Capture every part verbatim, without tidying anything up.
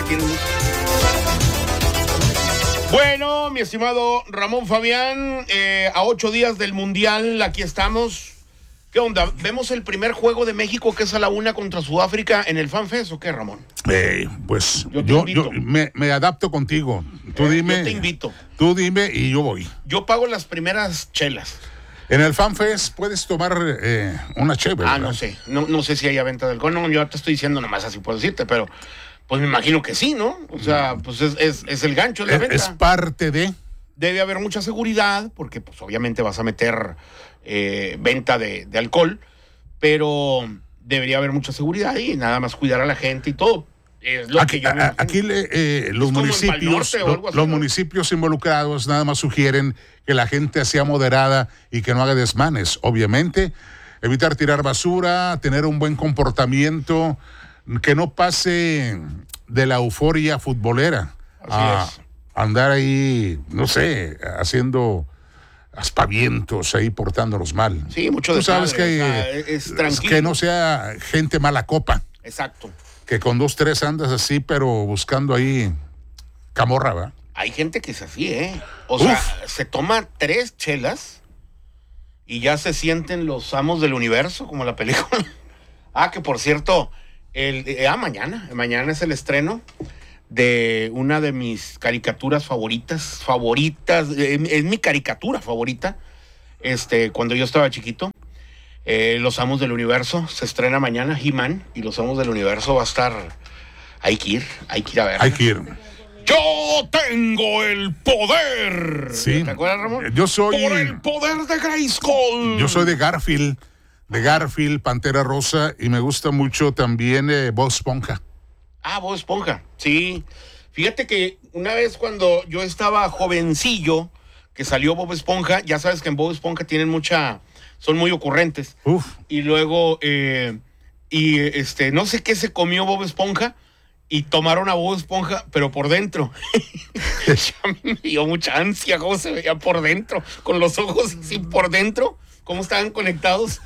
tiene mucho. Bueno, mi estimado Ramón Fabián, eh, a ocho días del Mundial, aquí estamos. ¿Qué onda? ¿Vemos el primer juego de México, que es a la una contra Sudáfrica, en el FanFest o qué, Ramón? Eh, pues yo, yo, yo me, me adapto contigo. Tú eh, dime. Yo te invito. Tú dime y yo voy. Yo pago las primeras chelas. En el FanFest puedes tomar eh, una cheve. Ah, no sé. No, no sé si haya venta de alcohol. No, yo te estoy diciendo nomás así puedo decirte, pero pues me imagino que sí, ¿no? O sea, pues es, es, es el gancho de la es, venta. Es parte de... Debe haber mucha seguridad, porque pues obviamente vas a meter eh, venta de, de alcohol, pero debería haber mucha seguridad y nada más cuidar a la gente y todo. Es lo aquí que yo me aquí le, eh, los municipios, Norte, lo, así, los ¿no? municipios involucrados nada más sugieren que la gente sea moderada y que no haga desmanes. Obviamente, evitar tirar basura, tener un buen comportamiento, que no pase de la euforia futbolera. Así a es. Andar ahí, no sé, haciendo aspavientos ahí, portándonos mal. Sí, mucho Tú sabes desmadre, que, o sea, es tranquilo. que no sea gente mala copa. Exacto. Que con dos, tres andas así, pero buscando ahí camorra, ¿va? Hay gente que es así, ¿eh? O sea, Uf. se toma tres chelas y ya se sienten los amos del universo, como la película. Ah, que por cierto, el, eh, ah, mañana, mañana es el estreno de una de mis caricaturas favoritas, favoritas, eh, es mi caricatura favorita, este, cuando yo estaba chiquito. Eh, Los Amos del Universo se estrena mañana, He-Man, y Los Amos del Universo va a estar. Hay que ir, hay que ir a ver. Hay que ir. Yo tengo el poder. Sí. ¿Te acuerdas, Ramón? Yo soy. Por el poder de Grayskull. Yo soy de Garfield, de Garfield, Pantera Rosa, y me gusta mucho también eh, Bob Esponja. Ah, Bob Esponja, sí. Fíjate que una vez cuando yo estaba jovencillo, que salió Bob Esponja, ya sabes que en Bob Esponja tienen mucha, son muy ocurrentes. Uf. Y luego, eh, y este, no sé qué se comió Bob Esponja, y tomaron a Bob Esponja, pero por dentro. A mí me dio mucha ansia cómo se veía por dentro, con los ojos así por dentro, cómo estaban conectados.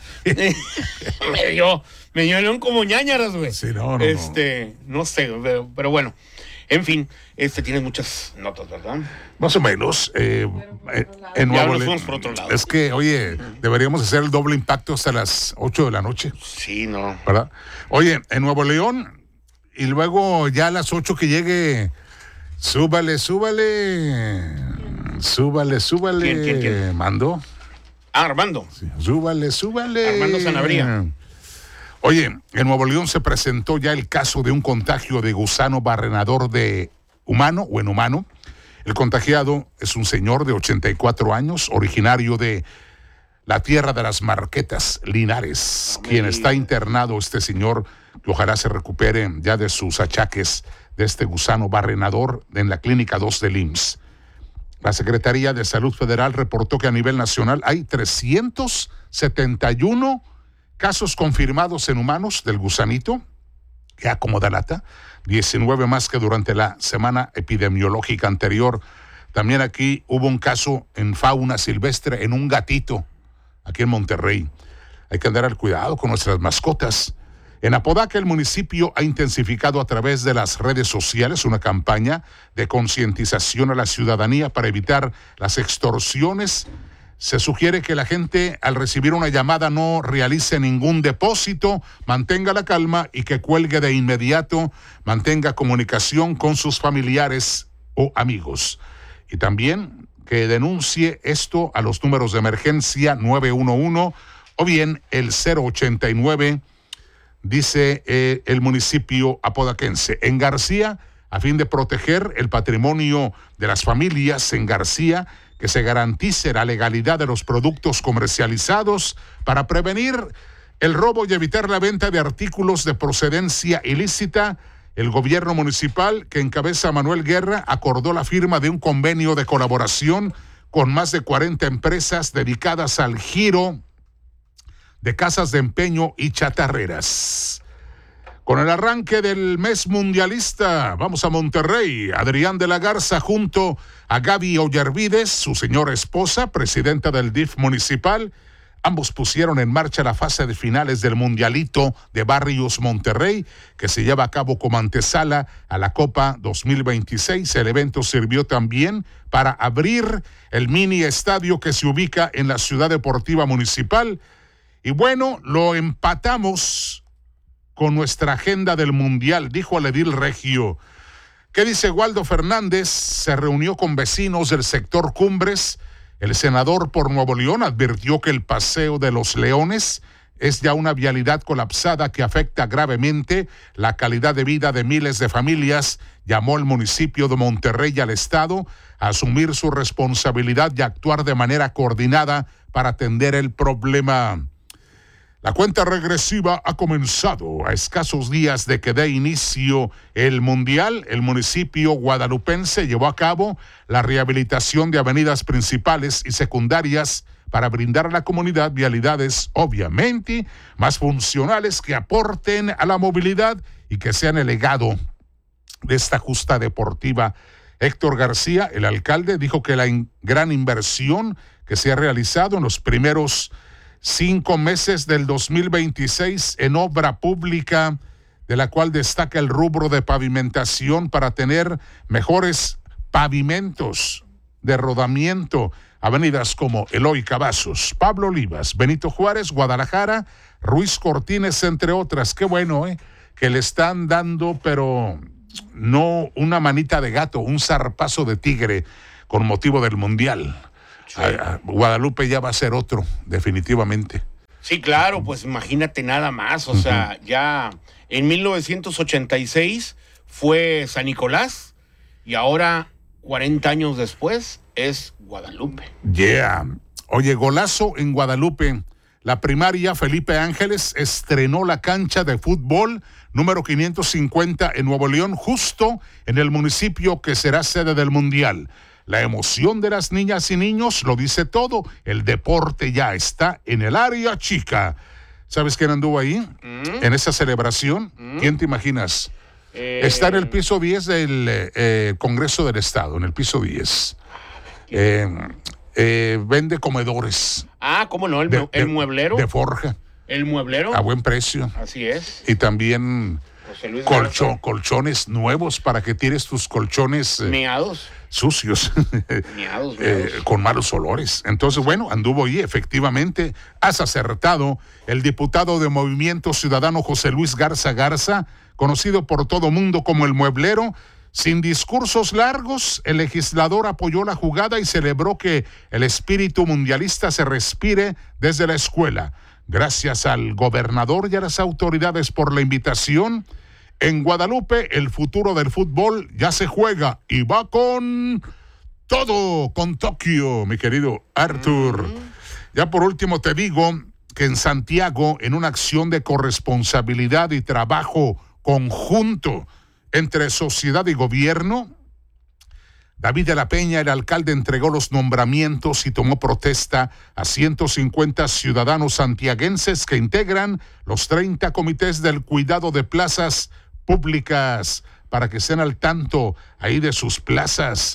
me dio, me dieron como ñañaras, güey. Sí, no, no, este, no, no sé, pero, pero bueno. En fin, este tiene muchas notas, ¿verdad? Más o menos. Eh, en Ya Nuevo nos Le- fuimos por otro lado. Es que, oye, deberíamos hacer el doble impacto hasta las ocho de la noche, Sí, no. ¿verdad? Oye, en Nuevo León, y luego ya a las ocho que llegue, súbale, súbale, súbale, súbale. ¿Quién, quién, quién? Mandó. Ah, Armando. Sí, súbale, súbale. Armando Sanabria. Oye, en Nuevo León se presentó ya el caso de un contagio de gusano barrenador de humano o en humano. El contagiado es un señor de ochenta y cuatro años, originario de la tierra de las Marquetas, Linares, No me quien digas. está internado, este señor, que ojalá se recupere ya de sus achaques de este gusano barrenador en la Clínica dos del I M S S. La Secretaría de Salud Federal reportó que a nivel nacional hay trescientos setenta y uno casos confirmados en humanos del gusanito, ya como da lata, diecinueve más que durante la semana epidemiológica anterior. También aquí hubo un caso en fauna silvestre, en un gatito, aquí en Monterrey. Hay que andar al cuidado con nuestras mascotas. En Apodaca, el municipio ha intensificado a través de las redes sociales una campaña de concientización a la ciudadanía para evitar las extorsiones. Se sugiere que la gente, al recibir una llamada, no realice ningún depósito, mantenga la calma y que cuelgue de inmediato, mantenga comunicación con sus familiares o amigos. Y también que denuncie esto a los números de emergencia nueve uno uno o bien el cero ochenta y nueve, dice eh, el municipio apodaquense. En García, a fin de proteger el patrimonio de las familias en García, que se garantice la legalidad de los productos comercializados para prevenir el robo y evitar la venta de artículos de procedencia ilícita. El gobierno municipal, que encabeza Manuel Guerra, acordó la firma de un convenio de colaboración con más de cuarenta empresas dedicadas al giro de casas de empeño y chatarreras. Con el arranque del mes mundialista, vamos a Monterrey. Adrián de la Garza junto a Gaby Ollarvides, su señora esposa, presidenta del D I F municipal, Ambos pusieron en marcha la fase de finales del Mundialito de Barrios Monterrey, que se lleva a cabo como antesala a la Copa dos mil veintiséis. El evento sirvió también para abrir el mini estadio que se ubica en la Ciudad Deportiva Municipal. Y bueno, lo empatamos con nuestra agenda del Mundial, dijo el edil regio. ¿Qué dice Waldo Fernández? Se reunió con vecinos del sector Cumbres. El senador por Nuevo León advirtió que el Paseo de los Leones es ya una vialidad colapsada que afecta gravemente la calidad de vida de miles de familias. Llamó al municipio de Monterrey y al Estado a asumir su responsabilidad y actuar de manera coordinada para atender el problema. La cuenta regresiva ha comenzado. A escasos días de que dé inicio el Mundial, el municipio guadalupense llevó a cabo la rehabilitación de avenidas principales y secundarias para brindar a la comunidad vialidades, obviamente, más funcionales que aporten a la movilidad y que sean el legado de esta justa deportiva. Héctor García, el alcalde, dijo que la in- gran inversión que se ha realizado en los primeros cinco meses del dos mil veintiséis en obra pública, de la cual destaca el rubro de pavimentación para tener mejores pavimentos de rodamiento, avenidas como Eloy Cavazos, Pablo Olivas, Benito Juárez, Guadalajara, Ruiz Cortines, entre otras. Qué bueno, ¿eh? Que le están dando, pero no una manita de gato, un zarpazo de tigre con motivo del Mundial. Sí. A, a Guadalupe ya va a ser otro, definitivamente. Sí, claro, pues imagínate nada más, o uh-huh. sea, ya en mil novecientos ochenta y seis fue San Nicolás y ahora, cuarenta años después, es Guadalupe. Yeah. Oye, golazo en Guadalupe. La primaria Felipe Ángeles estrenó la cancha de fútbol número quinientos cincuenta en Nuevo León, justo en el municipio que será sede del Mundial. La emoción de las niñas y niños lo dice todo. El deporte ya está en el área chica. ¿Sabes quién anduvo ahí? ¿Mm? En esa celebración. ¿Mm? ¿Quién te imaginas? Eh... Está en el piso diez del eh, Congreso del Estado, en el piso diez. Eh, eh, vende comedores. Ah, ¿cómo no? El, de, el de, mueblero. De forja. El mueblero. A buen precio. Así es. Y también colcho, colchones nuevos para que tires tus colchones. Eh, Meados. Sucios, miados, miados. Eh, con malos olores. Entonces, bueno, anduvo ahí, efectivamente. Has acertado. El diputado de Movimiento Ciudadano José Luis Garza Garza, conocido por todo mundo como el Mueblero, sin discursos largos, el legislador apoyó la jugada y celebró que el espíritu mundialista se respire desde la escuela. Gracias al gobernador y a las autoridades por la invitación. En Guadalupe, el futuro del fútbol ya se juega y va con todo, con Tokio, mi querido Arthur. Mm-hmm. Ya por último te digo que en Santiago, en una acción de corresponsabilidad y trabajo conjunto entre sociedad y gobierno, David de la Peña, el alcalde, entregó los nombramientos y tomó protesta a ciento cincuenta ciudadanos santiaguenses que integran los treinta comités del cuidado de plazas públicas para que estén al tanto ahí de sus plazas.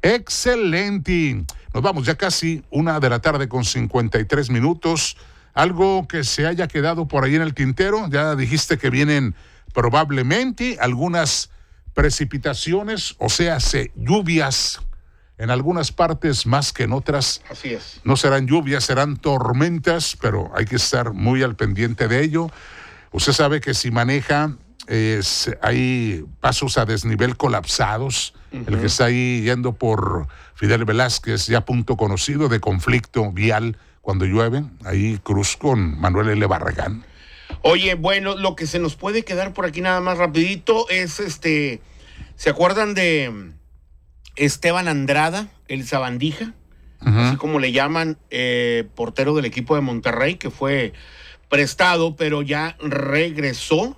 ¡Excelente! Nos vamos ya casi una de la tarde con cincuenta y tres minutos. Algo que se haya quedado por ahí en el tintero. Ya dijiste que vienen probablemente algunas precipitaciones, o sea, se, lluvias en algunas partes más que en otras. Así es. No serán lluvias, serán tormentas, pero hay que estar muy al pendiente de ello. Usted sabe que si maneja, eh, hay pasos a desnivel colapsados. Uh-huh. El que está ahí yendo por Fidel Velázquez, ya punto conocido de conflicto vial cuando llueve, ahí cruz con Manuel L. Barragán. Oye, bueno, lo que se nos puede quedar por aquí nada más rapidito es este, ¿se acuerdan de Esteban Andrada, el Sabandija? Uh-huh. Así como le llaman, eh, portero del equipo de Monterrey, que fue prestado, pero ya regresó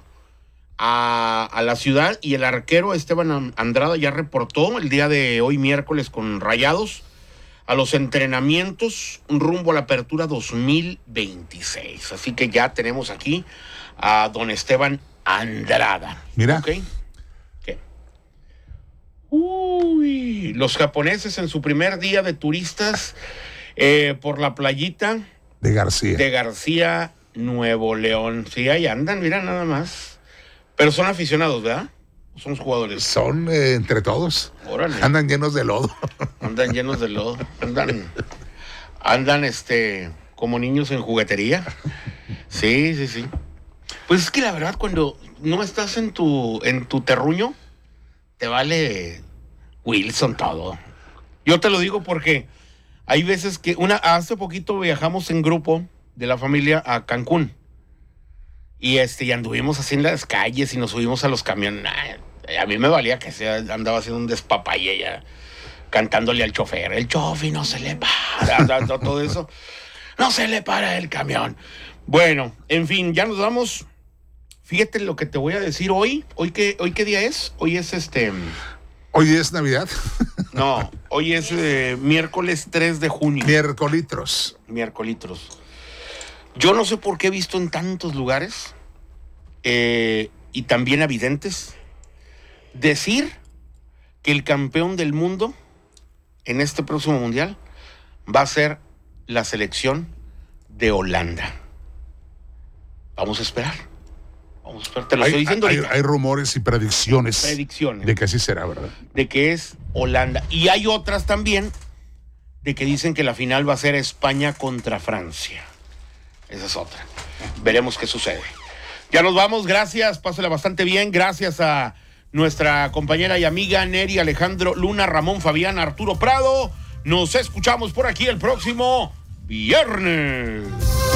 a, a la ciudad, y el arquero Esteban Andrada ya reportó el día de hoy miércoles con Rayados a los entrenamientos rumbo a la apertura dos mil veintiséis. Así que ya tenemos aquí a don Esteban Andrada. Mira. ¿Okay? ¿Qué? Uy, los japoneses en su primer día de turistas eh, por la playita De García. De García, Nuevo León. Sí, ahí andan, mira nada más. Pero son aficionados, ¿verdad? Son los jugadores. Son eh, entre todos. Órale. Andan llenos de lodo. Andan llenos de lodo. Andan, andan este, como niños en juguetería. Sí, sí, sí. Pues es que la verdad, cuando no estás en tu, en tu terruño, te vale Wilson todo. Yo te lo digo porque hay veces que una hace poquito viajamos en grupo de la familia a Cancún. Y este, y anduvimos así en las calles y nos subimos a los camiones. Ay, a mí me valía que se andaba haciendo un despapalle ya, cantándole al chofer. El chofer no se le para, todo eso. No se le para el camión. Bueno, en fin, ya nos vamos. Fíjate lo que te voy a decir hoy. ¿Hoy qué, hoy qué día es? Hoy es este... ¿Hoy es Navidad? No, hoy es eh, miércoles tres de junio. Miércolitros. Miércolitros. Yo no sé por qué he visto en tantos lugares eh, y también evidentes decir que el campeón del mundo en este próximo mundial va a ser la selección de Holanda. Vamos a esperar. Vamos a esperar. Te lo hay, estoy diciendo hay, ahorita. Hay rumores y predicciones, Predicciones. de que así será, ¿verdad? De que es Holanda. Y hay otras también de que dicen que la final va a ser España contra Francia. Esa es otra. Veremos qué sucede. Ya nos vamos. Gracias. Pásela bastante bien. Gracias a nuestra compañera y amiga Neri Alejandro Luna, Ramón Fabián, Arturo Prado. Nos escuchamos por aquí el próximo viernes.